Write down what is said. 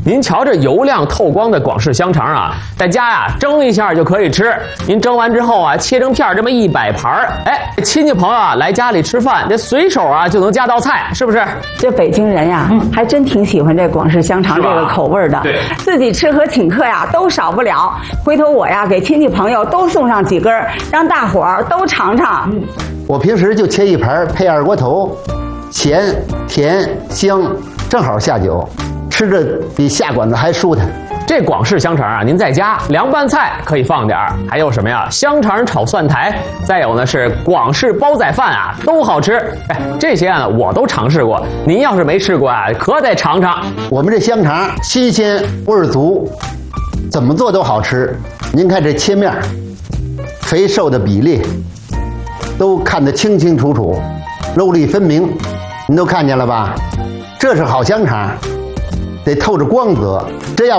您瞧这油亮透光的广式香肠啊，在家呀蒸一下就可以吃。您蒸完之后啊，切成片这么100盘，哎，亲戚朋友啊来家里吃饭，这随手啊就能夹道菜，是不是？ 这北京人呀，还真挺喜欢这广式香肠这个口味的。 对， 自己吃和请客呀都少不了。回头我呀给亲戚朋友都送上几根，让大伙儿都尝尝。 我平时就切1盘配2锅头，咸甜香，正好下酒，吃着比下馆子还舒坦。 这广式香肠啊，您在家凉拌菜可以放点儿，还有什么呀？香肠炒蒜苔，再有呢是广式煲仔饭啊，都好吃。哎，这些啊我都尝试过，您要是没吃过啊，可得尝尝。 我们这香肠新鲜味儿足，怎么做都好吃。您看这切面，肥瘦的比例都看得清清楚楚，肉粒分明，您都看见了吧？这是好香肠，得透着光泽，这要